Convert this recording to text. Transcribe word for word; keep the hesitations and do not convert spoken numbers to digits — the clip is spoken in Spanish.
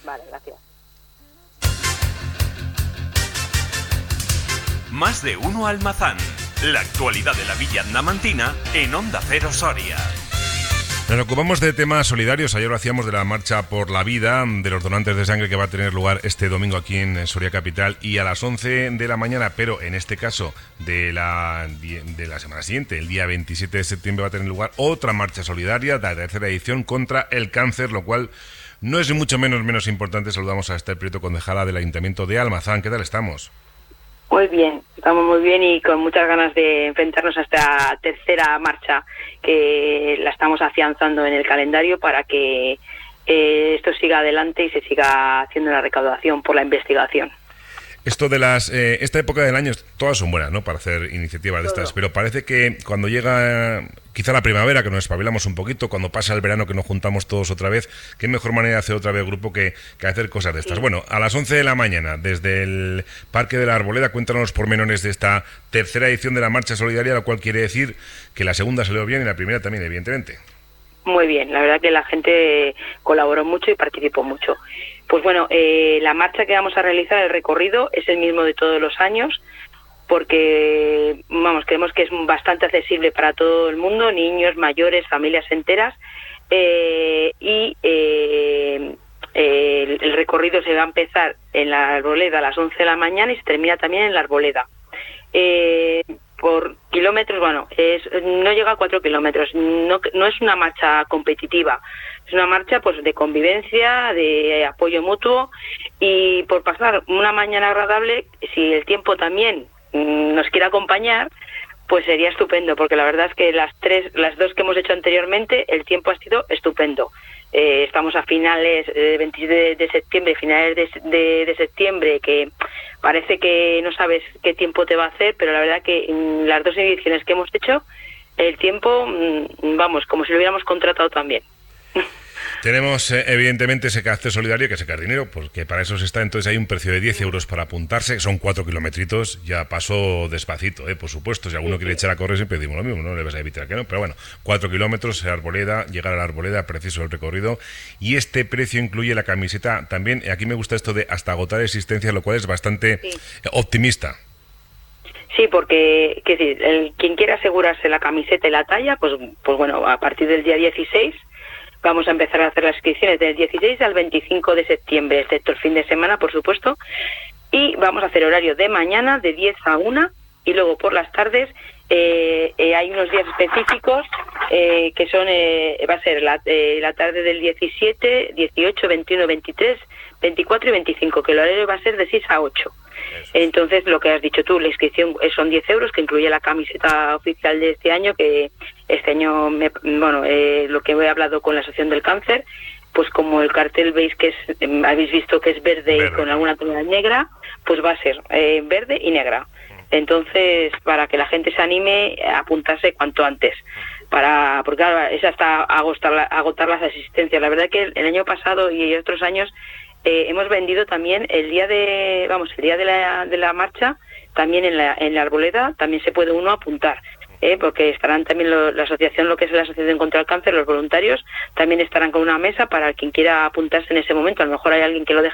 Vale, gracias. Más de uno Almazán. La actualidad de la Villa Andamantina en Onda Cero Soria. Nos ocupamos de temas solidarios. Ayer lo hacíamos de la marcha por la vida de los donantes de sangre que va a tener lugar este domingo aquí en Soria Capital y a las once de la mañana, pero en este caso de la, de la semana siguiente, el día veintisiete de septiembre, va a tener lugar otra marcha solidaria, la tercera edición contra el cáncer, lo cual no es mucho menos menos importante. Saludamos a Esther Prieto, concejala del Ayuntamiento de Almazán. ¿Qué tal estamos? Muy bien, estamos muy bien y con muchas ganas de enfrentarnos a esta tercera marcha que la estamos afianzando en el calendario para que eh, esto siga adelante y se siga haciendo la recaudación por la investigación. Esto de las eh, esta época del año, todas son buenas, ¿no?, para hacer iniciativas de estas, pero parece que cuando llega quizá la primavera, que nos espabilamos un poquito, cuando pasa el verano, que nos juntamos todos otra vez, qué mejor manera de hacer otra vez grupo que, que hacer cosas de estas. Sí. Bueno, a las once de la mañana, desde el Parque de la Arboleda, cuéntanos los pormenores de esta tercera edición de la Marcha Solidaria, lo cual quiere decir que la segunda salió bien y la primera también, evidentemente. Muy bien, la verdad que la gente colaboró mucho y participó mucho. Pues bueno, eh, la marcha que vamos a realizar, el recorrido, es el mismo de todos los años, porque, vamos, creemos que es bastante accesible para todo el mundo, niños, mayores, familias enteras, eh, y eh, eh, el, el recorrido se va a empezar en la Arboleda a las once de la mañana y se termina también en la Arboleda. Eh, por kilómetros, bueno, es, no llega a cuatro kilómetros, no, no es una marcha competitiva, es una marcha pues de convivencia, de apoyo mutuo y por pasar una mañana agradable, si el tiempo también mmm, nos quiere acompañar, pues sería estupendo, porque la verdad es que las tres, las dos que hemos hecho anteriormente, el tiempo ha sido estupendo. Eh, estamos a finales de veintisiete de septiembre, finales de, de, de septiembre, que parece que no sabes qué tiempo te va a hacer, pero la verdad que en las dos ediciones que hemos hecho, el tiempo, vamos, como si lo hubiéramos contratado también. Tenemos, eh, evidentemente, ese carácter solidario, que es sacar dinero, porque para eso se está. Entonces hay un precio de diez euros para apuntarse, son cuatro kilometritos, ya paso despacito, eh, por supuesto. Si alguno quiere echar a correr, siempre decimos lo mismo, no le vas a evitar que no, pero bueno, cuatro kilómetros, Arboleda, llegar a la Arboleda, preciso el recorrido, y este precio incluye la camiseta también. Aquí me gusta esto de hasta agotar existencias, lo cual es bastante sí. optimista. Sí, porque que sí, el, quien quiera asegurarse la camiseta y la talla, pues, pues bueno, a partir del día dieciséis vamos a empezar a hacer las inscripciones del dieciséis al veinticinco de septiembre, excepto el fin de semana, por supuesto, y vamos a hacer horario de mañana de diez a una y luego por las tardes eh, eh, hay unos días específicos eh, que son, eh, va a ser la, eh, la tarde del diecisiete, dieciocho, veintiuno, veintitrés, veinticuatro y veinticinco, que el horario va a ser de seis a ocho. Entonces, lo que has dicho tú, la inscripción son diez euros, que incluye la camiseta oficial de este año, que este año, me, bueno, eh, lo que he hablado con la Asociación del Cáncer, pues como el cartel veis que es, eh, habéis visto que es verde, verde y con alguna tonalidad negra, pues va a ser eh, verde y negra. Entonces, para que la gente se anime a apuntarse cuanto antes, para porque claro, es hasta agotar, agotar las asistencias. La verdad que el, el año pasado y otros años Eh, hemos vendido también el día de, vamos, el día de la, de la marcha, también en la, en la Arboleda, también se puede uno apuntar, ¿eh? Porque estarán también lo, la asociación, lo que es la Asociación contra el Cáncer, los voluntarios, también estarán con una mesa para quien quiera apuntarse en ese momento. A lo mejor hay alguien que lo deja